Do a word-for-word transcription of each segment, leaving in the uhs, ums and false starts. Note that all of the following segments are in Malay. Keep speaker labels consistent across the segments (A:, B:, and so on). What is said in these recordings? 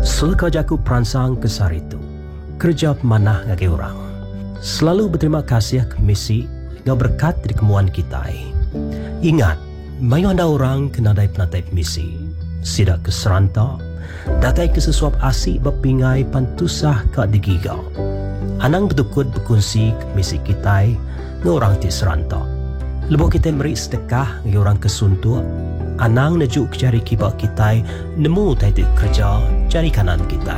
A: Selaka jaku peransang kesar itu kerja pemanah ngagi orang. Selalu berterima kasih ke misi ngau berkat di kemuan kita. Ingat, mayu anda orang kena dai penatai misi. Sidak ke seranta, datai ke sesuap asik berpingai pantusah ke digigau. Anang betukut berkongsi ke misi kita ngau orang ti seranta. Lebuh kita beri sedekah ngau orang kesuntua. Anang nejuk jari kibak kita nemu taiti kerja jari kanan kita.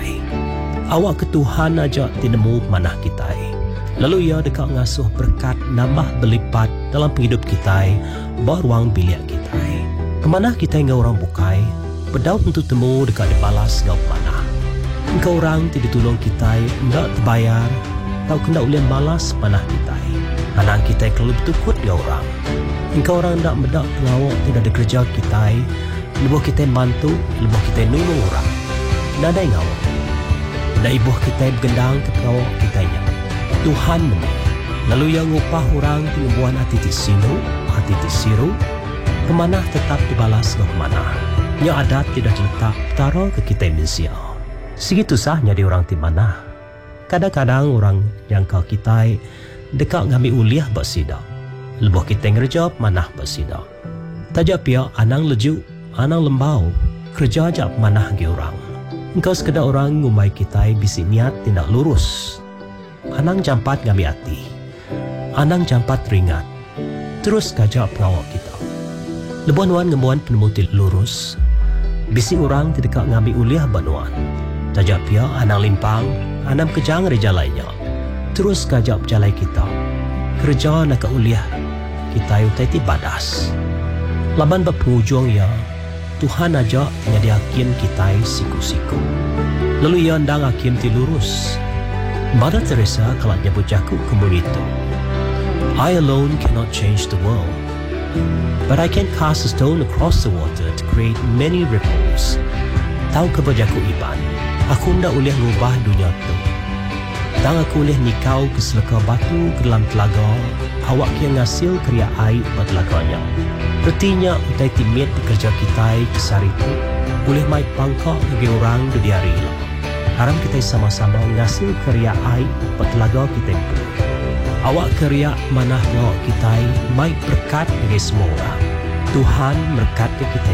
A: Awak ke Tuhan aja tinemu manah kita. Lalu ia dekat ngasuh berkat nambah berlipat dalam penghidup kita baruang biliak kita. Kemanah kita ngau orang bukai berdaut untuk temu dekat dibalas ngau mana. Engkau orang tidak tolong kita enggak terbayar tau kena ulian balas manah kita. Anak kita kalau betukut ngau orang. Engkau orang tak mendak pengawak tidak ada kerja kita. Lebuh kita mantu, lebuh kita nulung orang. Nada ngawak. Nada ibuh kita bergendang ke pengawak kita nya. Tuhan menang. Lalu yang upah orang pengembuan hati ti sinu, hati ti siru, kemana tetap dibalas ke kemana. Nya adat tidak diletak taruh ke kita manusia. Segitu sahnya di orang ti mana. Kadang-kadang orang yang kau kita dekat ngambil uliah bersidak. Lebuh kita ngerjap manah bersidak. Tajak pia anang leju, anang lembau, kerja ajak manah ge orang. Engkau sekedar orang ngumai kita bisi niat tindak lurus. Anang jampat ngambil hati. Anang jampat ringat. Terus kajak pengawak kita. Lebuan-wan ngemuan penemuti lurus. Bisi orang tidak ngambil uliah banuan. Tajak pia anang limpang, anang kejang reja lainnya. Terus kajak jalai kita. Kerja nak uliah kita utai badas. Laban berpenghujung ya, Tuhan aja nyadiakin kita siku-siku. Lalu ia ndang hakim ti lurus. Mother Teresa kalau nyebut jaku komunito. I alone cannot change the world, but I can cast a stone across the water to create many ripples. Tahu kebajaku iban, aku ndak uliah ngubah dunia tu. Tang aku boleh nikau ke selaka batu ke dalam telaga, awak yang ngasil kriya air pada telaganya. Artinya utai timit bekerja kita besar itu, boleh mai pangkak bagi orang di hari ini. Haram kita sama-sama ngasil kriya air pada telaga kita itu. Awak kriya manah ngawak kita mai berkat bagi semua orang. Tuhan berkat ke kita